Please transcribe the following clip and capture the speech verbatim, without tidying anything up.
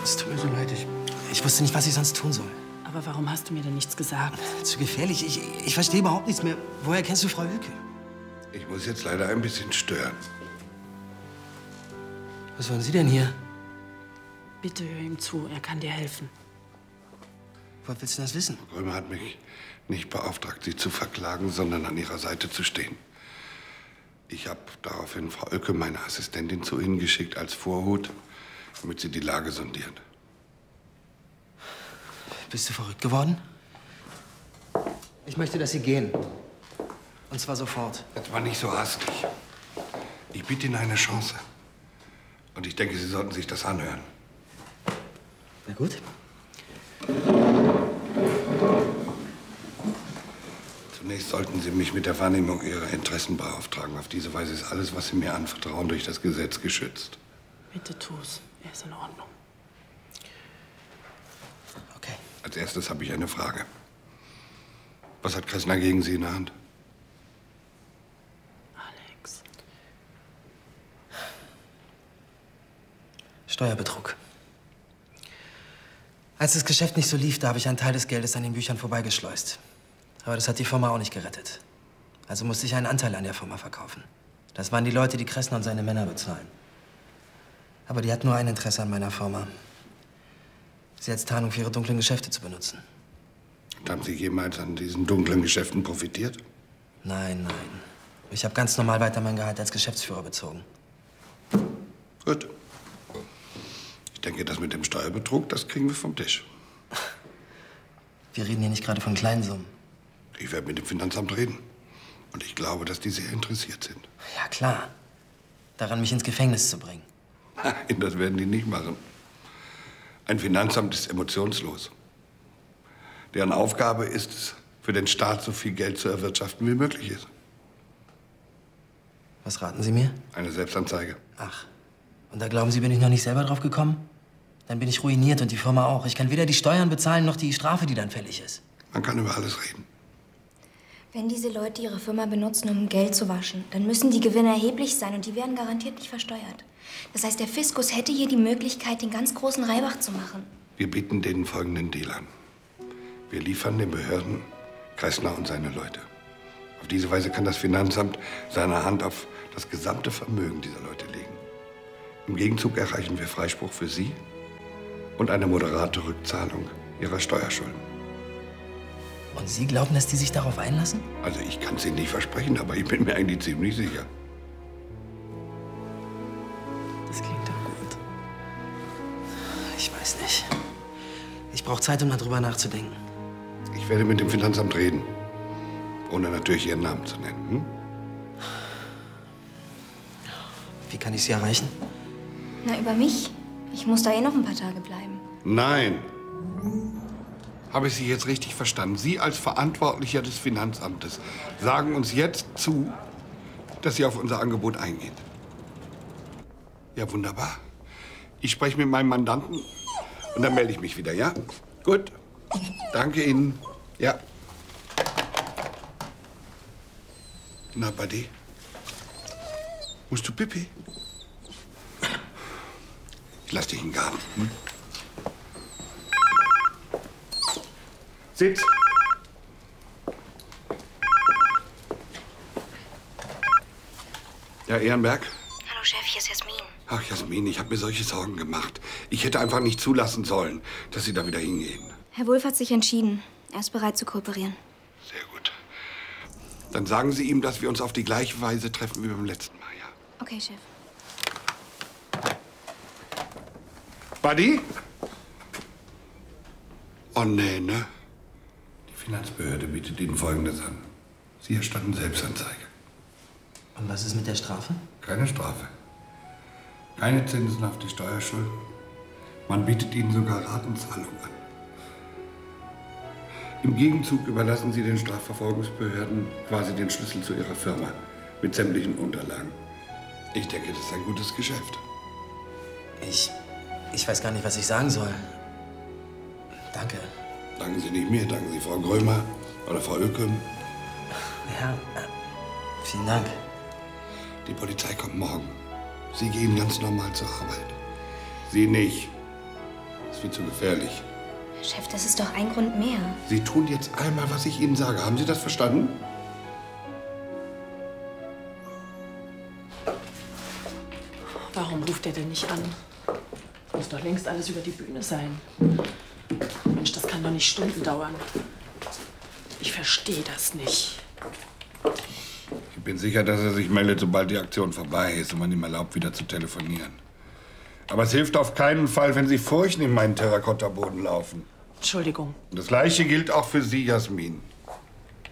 Es tut mir so leid. Ich, ich wusste nicht, was ich sonst tun soll. Aber warum hast du mir denn nichts gesagt? Zu gefährlich. Ich, ich verstehe überhaupt nichts mehr. Woher kennst du Frau Hülke? Ich muss jetzt leider ein bisschen stören. Was wollen Sie denn hier? Bitte hör ihm zu, er kann dir helfen. Woher willst du das wissen? Frau Grömer hat mich nicht beauftragt, Sie zu verklagen, sondern an Ihrer Seite zu stehen. Ich habe daraufhin Frau Oelke, meine Assistentin, zu Ihnen geschickt als Vorhut, damit sie die Lage sondiert. Bist du verrückt geworden? Ich möchte, dass Sie gehen. Und zwar sofort. Jetzt mal nicht so hastig. Ich biete Ihnen eine Chance. Und ich denke, Sie sollten sich das anhören. Na gut. Zunächst sollten Sie mich mit der Wahrnehmung Ihrer Interessen beauftragen. Auf diese Weise ist alles, was Sie mir anvertrauen, durch das Gesetz geschützt. Bitte tu's. Er ist in Ordnung. Okay. Als erstes habe ich eine Frage. Was hat Kressner gegen Sie in der Hand? Alex. Steuerbetrug. Als das Geschäft nicht so lief, da habe ich einen Teil des Geldes an den Büchern vorbeigeschleust. Aber das hat die Firma auch nicht gerettet. Also musste ich einen Anteil an der Firma verkaufen. Das waren die Leute, die Kressner und seine Männer bezahlen. Aber die hatten nur ein Interesse an meiner Firma. Sie als Tarnung für ihre dunklen Geschäfte zu benutzen. Und haben Sie jemals an diesen dunklen Geschäften profitiert? Nein, nein. Ich habe ganz normal weiter mein Gehalt als Geschäftsführer bezogen. Gut. Ich denke, das mit dem Steuerbetrug, das kriegen wir vom Tisch. Wir reden hier nicht gerade von kleinen Summen. Ich werde mit dem Finanzamt reden. Und ich glaube, dass die sehr interessiert sind. Ja, klar. Daran, mich ins Gefängnis zu bringen. Nein, das werden die nicht machen. Ein Finanzamt ist emotionslos. Deren Aufgabe ist es, für den Staat so viel Geld zu erwirtschaften, wie möglich ist. Was raten Sie mir? Eine Selbstanzeige. Ach, und da glauben Sie, bin ich noch nicht selber drauf gekommen? Dann bin ich ruiniert und die Firma auch. Ich kann weder die Steuern bezahlen, noch die Strafe, die dann fällig ist. Man kann über alles reden. Wenn diese Leute ihre Firma benutzen, um Geld zu waschen, dann müssen die Gewinne erheblich sein und die werden garantiert nicht versteuert. Das heißt, der Fiskus hätte hier die Möglichkeit, den ganz großen Reibach zu machen. Wir bieten denen folgenden Deal an. Wir liefern den Behörden Kressner und seine Leute. Auf diese Weise kann das Finanzamt seine Hand auf das gesamte Vermögen dieser Leute legen. Im Gegenzug erreichen wir Freispruch für Sie und eine moderate Rückzahlung Ihrer Steuerschulden. Und Sie glauben, dass die sich darauf einlassen? Also ich kann es Ihnen nicht versprechen, aber ich bin mir eigentlich ziemlich sicher. Das klingt doch gut. Ich weiß nicht. Ich brauche Zeit, um darüber nachzudenken. Ich werde mit dem Finanzamt reden, ohne natürlich Ihren Namen zu nennen. Hm? Wie kann ich Sie erreichen? Na, über mich? Ich muss da eh noch ein paar Tage bleiben. Nein. Habe ich Sie jetzt richtig verstanden? Sie als Verantwortlicher des Finanzamtes sagen uns jetzt zu, dass Sie auf unser Angebot eingehen. Ja, wunderbar. Ich spreche mit meinem Mandanten und dann melde ich mich wieder, ja? Gut. Danke Ihnen. Ja. Na, Buddy? Musst du Pipi? Ich lass dich in den Garten. Hm? Sitz. Ja, Ehrenberg? Hallo Chef, hier ist Jasmin. Ach, Jasmin, ich habe mir solche Sorgen gemacht. Ich hätte einfach nicht zulassen sollen, dass Sie da wieder hingehen. Herr Wulff hat sich entschieden. Er ist bereit zu kooperieren. Sehr gut. Dann sagen Sie ihm, dass wir uns auf die gleiche Weise treffen wie beim letzten Mal, ja? Okay, Chef. Buddy? Oh, nee, ne? Die Finanzbehörde bietet Ihnen Folgendes an. Sie erstatten Selbstanzeige. Und was ist mit der Strafe? Keine Strafe. Keine Zinsen auf die Steuerschulden. Man bietet Ihnen sogar Ratenzahlung an. Im Gegenzug überlassen Sie den Strafverfolgungsbehörden quasi den Schlüssel zu Ihrer Firma mit sämtlichen Unterlagen. Ich denke, das ist ein gutes Geschäft. Ich... ich weiß gar nicht, was ich sagen soll. Danke. Danken Sie nicht mir, danken Sie Frau Grömer oder Frau Oelke. Ja, äh, vielen Dank. Die Polizei kommt morgen. Sie gehen ganz normal zur Arbeit. Sie nicht. ist viel zu gefährlich. Chef, das ist doch ein Grund mehr. Sie tun jetzt einmal, was ich Ihnen sage. Haben Sie das verstanden? Warum ruft er denn nicht an? Muss doch längst alles über die Bühne sein. Mensch, das kann doch nicht Stunden dauern. Ich verstehe das nicht. Ich bin sicher, dass er sich meldet, sobald die Aktion vorbei ist und man ihm erlaubt, wieder zu telefonieren. Aber es hilft auf keinen Fall, wenn Sie Furchen in meinen Terrakottaboden laufen. Entschuldigung. Das Gleiche gilt auch für Sie, Jasmin.